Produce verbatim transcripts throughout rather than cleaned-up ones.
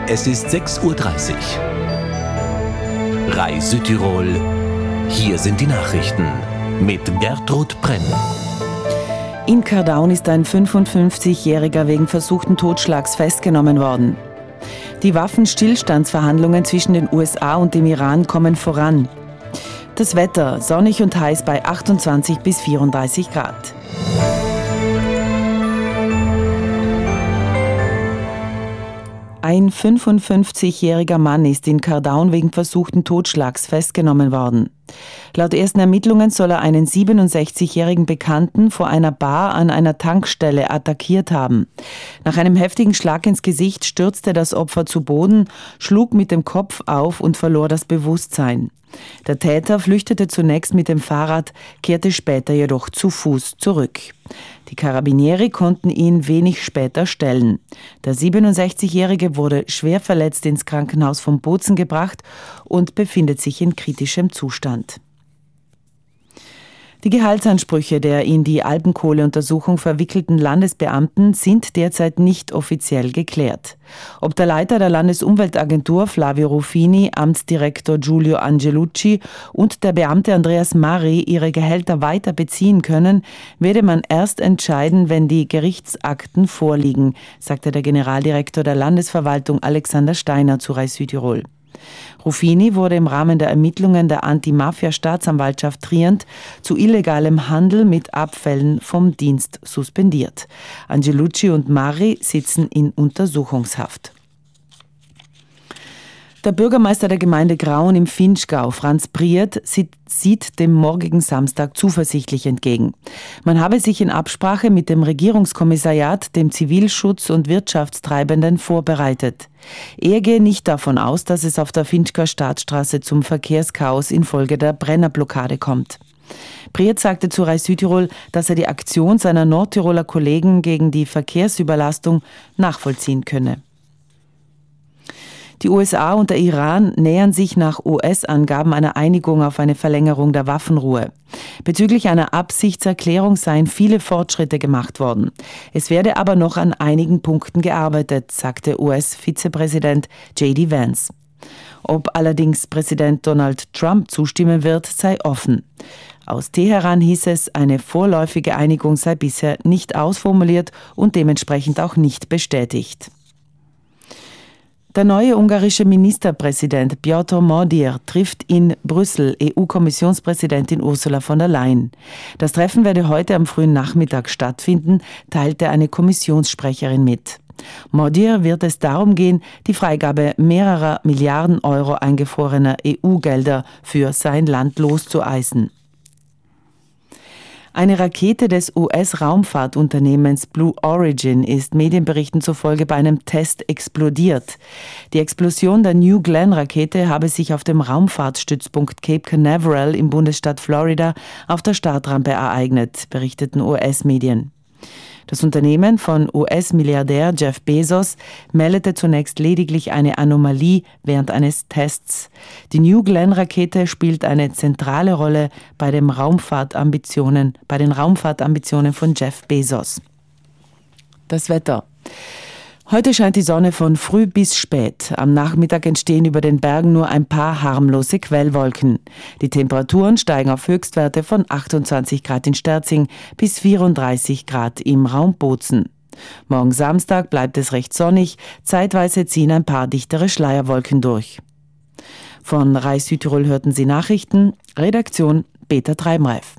Es ist sechs Uhr dreißig. R A I Südtirol. Hier sind die Nachrichten mit Gertrud Brenn. In Khartoum ist ein fünfundfünfzigjähriger wegen versuchten Totschlags festgenommen worden. Die Waffenstillstandsverhandlungen zwischen den U S A und dem Iran kommen voran. Das Wetter sonnig und heiß bei achtundzwanzig bis vierunddreißig Grad. Ein fünfundfünfzigjähriger Mann ist in Khartoum wegen versuchten Totschlags festgenommen worden. Laut ersten Ermittlungen soll er einen siebenundsechzigjährigen Bekannten vor einer Bar an einer Tankstelle attackiert haben. Nach einem heftigen Schlag ins Gesicht stürzte das Opfer zu Boden, schlug mit dem Kopf auf und verlor das Bewusstsein. Der Täter flüchtete zunächst mit dem Fahrrad, kehrte später jedoch zu Fuß zurück. Die Karabinieri konnten ihn wenig später stellen. Der siebenundsechzigjährige wurde schwer verletzt ins Krankenhaus von Bozen gebracht und befindet sich in kritischem Zustand. Die Gehaltsansprüche der in die Alpenkohleuntersuchung verwickelten Landesbeamten sind derzeit nicht offiziell geklärt. Ob der Leiter der Landesumweltagentur Flavio Ruffini, Amtsdirektor Giulio Angelucci und der Beamte Andreas Mari ihre Gehälter weiter beziehen können, werde man erst entscheiden, wenn die Gerichtsakten vorliegen, sagte der Generaldirektor der Landesverwaltung Alexander Steiner zu R A I Südtirol. Ruffini wurde im Rahmen der Ermittlungen der Anti-Mafia-Staatsanwaltschaft Trient zu illegalem Handel mit Abfällen vom Dienst suspendiert. Angelucci und Mari sitzen in Untersuchungshaft. Der Bürgermeister der Gemeinde Grauen im Vinschgau, Franz Priert, sieht dem morgigen Samstag zuversichtlich entgegen. Man habe sich in Absprache mit dem Regierungskommissariat, dem Zivilschutz und Wirtschaftstreibenden vorbereitet. Er gehe nicht davon aus, dass es auf der Vinschgauer Staatsstraße zum Verkehrschaos infolge der Brennerblockade kommt. Priert sagte zu R A I Südtirol, dass er die Aktion seiner Nordtiroler Kollegen gegen die Verkehrsüberlastung nachvollziehen könne. Die U S A und der Iran nähern sich nach U S-Angaben einer Einigung auf eine Verlängerung der Waffenruhe. Bezüglich einer Absichtserklärung seien viele Fortschritte gemacht worden. Es werde aber noch an einigen Punkten gearbeitet, sagte U S-Vizepräsident J D Vance. Ob allerdings Präsident Donald Trump zustimmen wird, sei offen. Aus Teheran hieß es, eine vorläufige Einigung sei bisher nicht ausformuliert und dementsprechend auch nicht bestätigt. Der neue ungarische Ministerpräsident Piotr Modyr trifft in Brüssel E U-Kommissionspräsidentin Ursula von der Leyen. Das Treffen werde heute am frühen Nachmittag stattfinden, teilte eine Kommissionssprecherin mit. Modyr wird es darum gehen, die Freigabe mehrerer Milliarden Euro eingefrorener E U-Gelder für sein Land loszueisen. Eine Rakete des U S-Raumfahrtunternehmens Blue Origin ist Medienberichten zufolge bei einem Test explodiert. Die Explosion der New Glenn-Rakete habe sich auf dem Raumfahrtstützpunkt Cape Canaveral im Bundesstaat Florida auf der Startrampe ereignet, berichteten U S-Medien. Das Unternehmen von U S-Milliardär Jeff Bezos meldete zunächst lediglich eine Anomalie während eines Tests. Die New Glenn-Rakete spielt eine zentrale Rolle bei, dem Raumfahrtambitionen, bei den Raumfahrtambitionen von Jeff Bezos. Das Wetter. Heute scheint die Sonne von früh bis spät. Am Nachmittag entstehen über den Bergen nur ein paar harmlose Quellwolken. Die Temperaturen steigen auf Höchstwerte von achtundzwanzig Grad in Sterzing bis vierunddreißig Grad im Raum Bozen. Morgen Samstag bleibt es recht sonnig, zeitweise ziehen ein paar dichtere Schleierwolken durch. Von R A I Südtirol hörten Sie Nachrichten, Redaktion Peter Treibreif.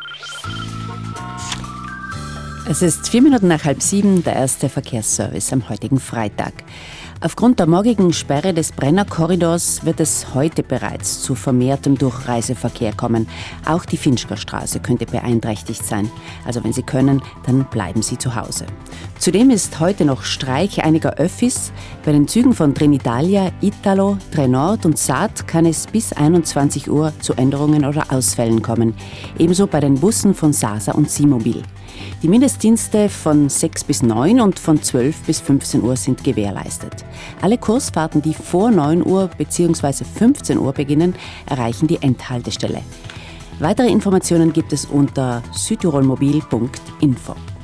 Es ist vier Minuten nach halb sieben, der erste Verkehrsservice am heutigen Freitag. Aufgrund der morgigen Sperre des Brennerkorridors wird es heute bereits zu vermehrtem Durchreiseverkehr kommen. Auch die Vinschgaustraße könnte beeinträchtigt sein. Also wenn Sie können, dann bleiben Sie zu Hause. Zudem ist heute noch Streik einiger Öffis. Bei den Zügen von Trenitalia, Italo, Trenord und Saat kann es bis einundzwanzig Uhr zu Änderungen oder Ausfällen kommen. Ebenso bei den Bussen von Sasa und Simobil. Die Mindestdienste von sechs bis neun und von zwölf bis fünfzehn Uhr sind gewährleistet. Alle Kursfahrten, die vor neun Uhr bzw. fünfzehn Uhr beginnen, erreichen die Endhaltestelle. Weitere Informationen gibt es unter südtirolmobil punkt info.